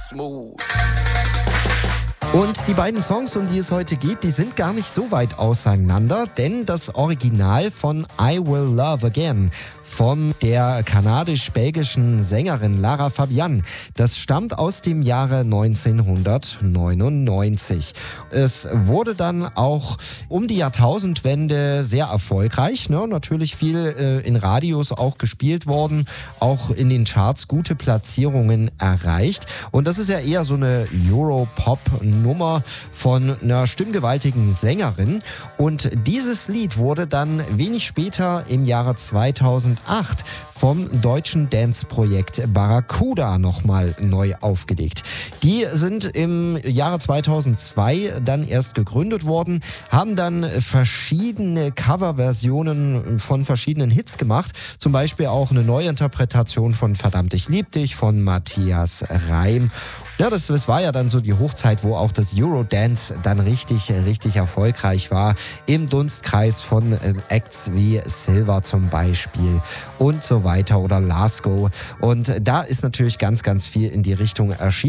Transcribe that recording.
Smooth. Und die beiden Songs, um die es heute geht, die sind gar nicht so weit auseinander, denn das Original von I Will Love Again von der kanadisch-belgischen Sängerin Lara Fabian. Das stammt aus dem Jahre 1999. Es wurde dann auch um die Jahrtausendwende sehr erfolgreich, ne? Natürlich viel in Radios auch gespielt worden, auch in den Charts gute Platzierungen erreicht. Und das ist ja eher so eine Europop-Nummer von einer stimmgewaltigen Sängerin. Und dieses Lied wurde dann wenig später im Jahre 2008 vom deutschen Dance-Projekt Barracuda nochmal neu aufgelegt. Die sind im Jahre 2002 dann erst gegründet worden, haben dann verschiedene Coverversionen von verschiedenen Hits gemacht, zum Beispiel auch eine Neuinterpretation von Verdammt, ich lieb dich von Matthias Reim. Ja, das war ja dann so die Hochzeit, wo auch das Eurodance dann richtig erfolgreich war. Im Dunstkreis von Acts wie Silver zum Beispiel und so weiter oder Lasco. Und da ist natürlich ganz viel in die Richtung erschienen.